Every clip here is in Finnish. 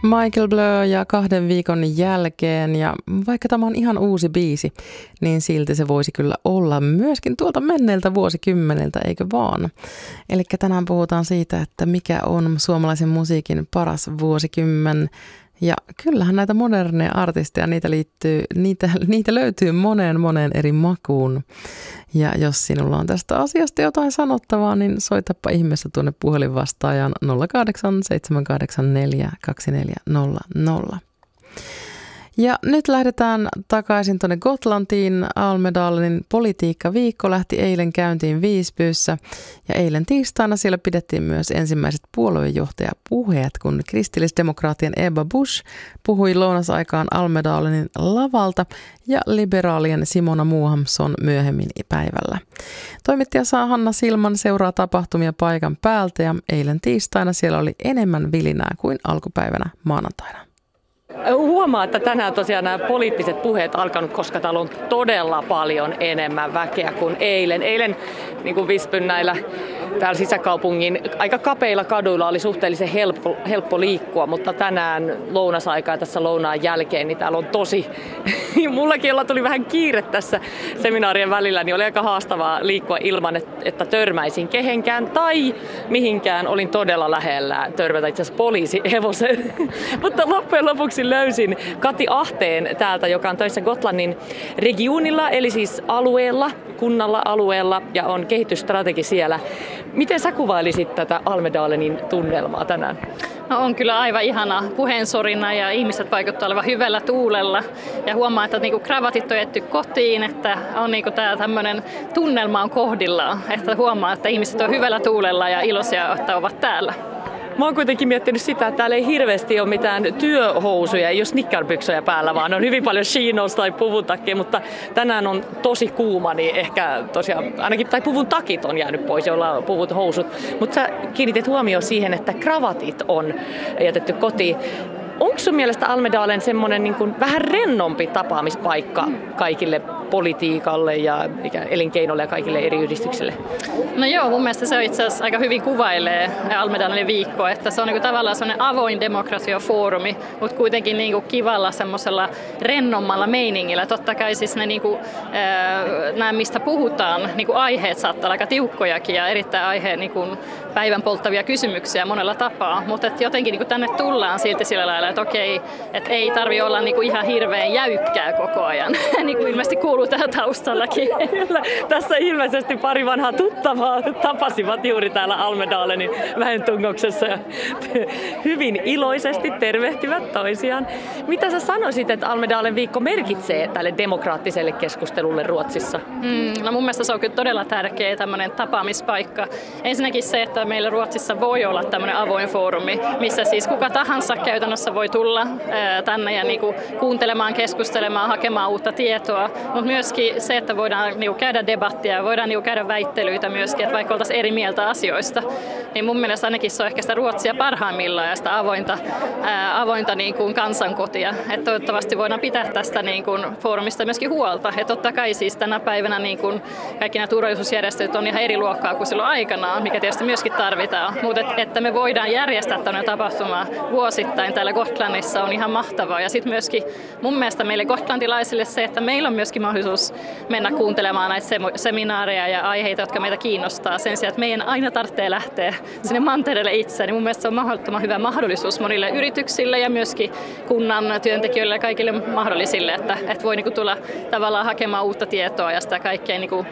Michael Blur ja 2 viikon jälkeen, ja vaikka tämä on ihan uusi biisi, niin silti se voisi kyllä olla myöskin tuolta menneiltä vuosikymmeneltä, eikö vaan? Eli tänään puhutaan siitä, että mikä on suomalaisen musiikin paras vuosikymmen. Ja kyllähän näitä moderneja artisteja, niitä löytyy moneen eri makuun. Ja jos sinulla on tästä asiasta jotain sanottavaa, niin soitapa ihmeessä tuonne puhelinvastaajan 08 784 2400. Ja nyt lähdetään takaisin tuonne Gotlantiin. Almedalenin politiikkaviikko lähti eilen käyntiin Visbyssä. Ja eilen tiistaina siellä pidettiin myös ensimmäiset puoluejohtajapuheet, kun kristillisdemokraattien Ebba Busch puhui lounasaikaan Almedalenin lavalta ja liberaalien Simona Muuhamson myöhemmin päivällä. Toimittaja Hanna Silman seuraa tapahtumia paikan päältä ja eilen tiistaina siellä oli enemmän vilinää kuin alkupäivänä maanantaina. Huomaa, että tänään tosiaan nämä poliittiset puheet alkanut, koska täällä on todella paljon enemmän väkeä kuin eilen. Eilen niin kuin Visbyn täällä sisäkaupungin aika kapeilla kaduilla oli suhteellisen helppo liikkua, mutta tänään lounasaikaa tässä lounaan jälkeen, niin täällä on tosi, mullakin jolla tuli vähän kiire tässä seminaarien välillä, niin oli aika haastavaa liikkua ilman, että törmäisin kehenkään tai mihinkään. Olin todella lähellä törmätä itse asiassa poliisihevoseen, mutta loppujen lopuksi löysin Kati Ahteen täältä, joka on töissä Gotlannin regionilla, eli siis alueella ja on kehitysstrategi siellä. Miten sä kuvailisit tätä Almedalenin tunnelmaa tänään? No on kyllä aivan ihana puheensorina ja ihmiset vaikuttavat olevan hyvällä tuulella. Ja huomaa, että niinku kravatit on jätty kotiin, että on niinku tää tämmöinen tunnelma on kohdillaan. Että huomaa, että ihmiset on hyvällä tuulella ja iloisia, että ovat täällä. Mä oon kuitenkin miettinyt sitä, että täällä ei hirveästi ole mitään työhousuja, ei ole snickerbyksoja päällä, vaan on hyvin paljon chinos tai puvun takkia, mutta tänään on tosi kuuma, niin ehkä tosiaan, ainakin tai puvun takit on jäänyt pois, joilla on puvut housut. Mutta sä kiinnitit huomioon siihen, että kravatit on jätetty kotiin. Onko sun mielestä Almedalen semmoinen niin kuin vähän rennompi tapaamispaikka kaikille politiikalle ja elinkeinolle ja kaikille eri yhdistyksille? No joo, mun mielestä se on itse asiassa aika hyvin kuvailee Almedalenin viikkoa, että se on niin kuin tavallaan semmoinen avoin demokratiafoorumi, mutta kuitenkin niin kuin kivalla semmoisella rennommalla meiningillä. Totta kai siis ne, niin kuin, nämä mistä puhutaan, niin kuin aiheet saattaa olla aika tiukkojakin ja erittäin aiheen niin kuin päivän polttavia kysymyksiä monella tapaa, mutta jotenkin niin kuin tänne tullaan silti sillä lailla, että okei, että ei tarvitse olla niin kuin ihan hirveän jäykkää koko ajan, niin kuin ilmeisesti kuuluu tähän taustallakin. Tässä ilmeisesti pari vanhaa tuttavaa tapasivat juuri täällä Almedalenin väentungouksessa ja hyvin iloisesti tervehtivät toisiaan. Mitä sä sanoisit, että Almedalen viikko merkitsee tälle demokraattiselle keskustelulle Ruotsissa? No mun mielestä se on kyllä todella tärkeä tämmöinen tapaamispaikka. Ensinnäkin se, että meillä Ruotsissa voi olla tämmöinen avoin foorumi, missä siis kuka tahansa käytännössä voi tulla tänne ja niinku kuuntelemaan, keskustelemaan, hakemaan uutta tietoa, mutta myöskin se, että voidaan niinku käydä debattia, voidaan niinku käydä väittelyitä myöskin, että vaikka oltaisiin eri mieltä asioista, niin mun mielestä ainakin se on ehkä sitä Ruotsia parhaimmillaan ja sitä avointa niinku kansankotia. Et toivottavasti voidaan pitää tästä niinku foorumista myöskin huolta. Et totta kai siis tänä päivänä niinku kaikki nämä turvallisuusjärjestöt on ihan eri luokkaa kuin silloin aikanaan, mikä tietysti myöskin tarvitaan, mutta että me voidaan järjestää tämmöinen tapahtuma vuosittain täällä Gotlannissa on ihan mahtavaa. Ja sitten myöskin mun mielestä meille gotlantilaisille se, että meillä on myöskin mahdollisuus mennä kuuntelemaan näitä seminaareja ja aiheita, jotka meitä kiinnostaa. Sen sijaan, että meidän aina tarvitsee lähteä sinne mantereelle itse, niin mun mielestä se on mahdottoman hyvä mahdollisuus monille yrityksille ja myöskin kunnan työntekijöille ja kaikille mahdollisille, että voi niinku tulla tavallaan hakemaan uutta tietoa ja sitä kaikkein niinku,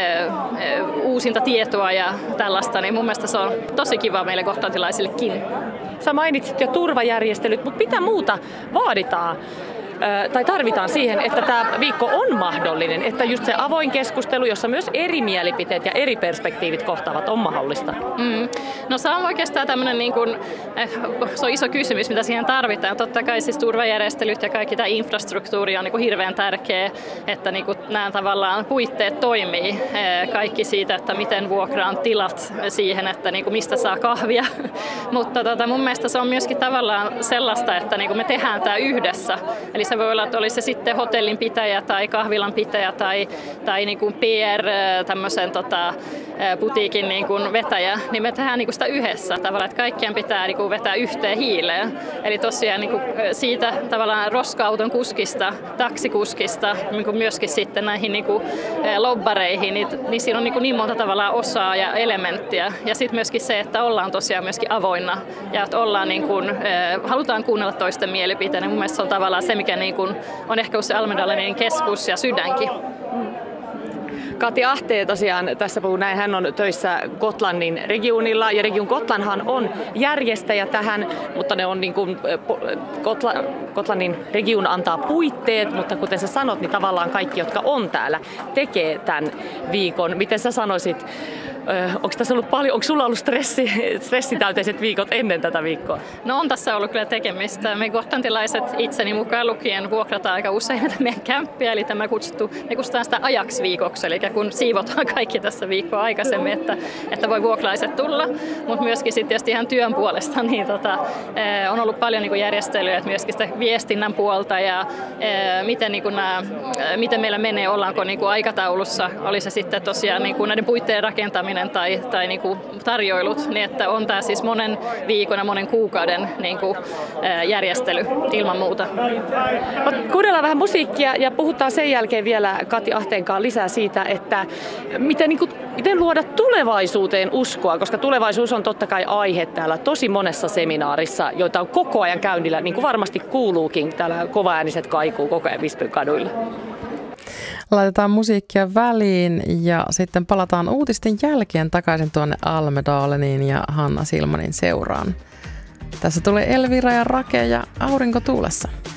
uusinta tietoa ja tällaista, niin mun mielestä se on tosi kiva meille gotlantilaisillekin. Sä mainitsit jo turvajärjestelyt, mutta mitä muuta vaaditaan tai tarvitaan siihen, että tämä viikko on mahdollinen, että just se avoin keskustelu, jossa myös eri mielipiteet ja eri perspektiivit kohtaavat, on mahdollista? No se on oikeastaan tämmöinen, niin kuin, se on iso kysymys, mitä siihen tarvitaan. Totta kai siis turvajärjestelyt ja kaikki tämä infrastruktuuri on niin kuin hirveän tärkeä, että niin kuin nämä tavallaan puitteet toimii. Kaikki siitä, että miten vuokraan tilat siihen, että niin kuin mistä saa kahvia. Mutta mun mielestä se on myöskin tavallaan sellaista, että niin kuin me tehdään tämä yhdessä. Eli se se voi olla, että olisi se sitten hotellin pitäjä tai kahvilan pitäjä tai niin kuin PR tämmöisen butiikin niin kuin vetäjä, niin me tehdään niin kuin sitä yhdessä tavallaan, että kaikkien pitää niin kuin vetää yhteen hiileen. Eli tosiaan niin kuin siitä tavallaan roska-auton kuskista, taksikuskista, niin kuin myöskin sitten näihin niin kuin lobbareihin, niin siinä on niin monta tavallaan osaa ja elementtiä. Ja sitten myöskin se, että ollaan tosiaan myöskin avoinna ja että ollaan niin kuin, halutaan kuunnella toisten mielipiteitä. Mun mielestä se on tavallaan se, mikä niin kuin on ehkä se Almedalenin keskus ja sydänkin. Kati Ahtee tosiaan tässä puhuu näin, hän on töissä Gotlannin Regionilla ja Region Gotlandhan on järjestäjä tähän, mutta ne on niin kuin, Gotlannin Region antaa puitteet, mutta kuten sä sanot, niin tavallaan kaikki, jotka on täällä, tekee tämän viikon. Miten sä sanoisit, onko tässä ollut paljon, onko sulla ollut stressitäyteiset viikot ennen tätä viikkoa? No on tässä ollut kyllä tekemistä. Me gotlantilaiset itseni mukaan lukien vuokrataan aika usein näitä meidän kämppiä, eli tämä me kutsutaan sitä ajaksi viikoksi, eli kun siivotaan kaikki tässä viikkoa aikaisemmin, että voi vuokralaiset tulla, mutta myöskin sitten tietysti ihan työn puolesta niin on ollut paljon niin kuin järjestelyjä, että myöskin sitä viestinnän puolta ja miten meillä menee, ollaanko niin kuin aikataulussa, oli se sitten tosiaan niin kuin näiden puitteiden rakentaminen tai niin kuin tarjoilut, niin että on tämä siis monen viikon ja monen kuukauden niin kuin järjestely ilman muuta. Kuunnellaan vähän musiikkia ja puhutaan sen jälkeen vielä Kati Ahteen kanssa lisää siitä, että miten luoda tulevaisuuteen uskoa, koska tulevaisuus on totta kai aihe täällä tosi monessa seminaarissa, joita on koko ajan käynnillä, niin kuin varmasti kuuluukin. Täällä kovaääniset kaikuu koko ajan Visbyn kaduilla. Laitetaan musiikkia väliin ja sitten palataan uutisten jälkeen takaisin tuonne Almedaleniin ja Hanna Silmanin seuraan. Tässä tulee Elvira ja Rake ja Aurinko tuulessa.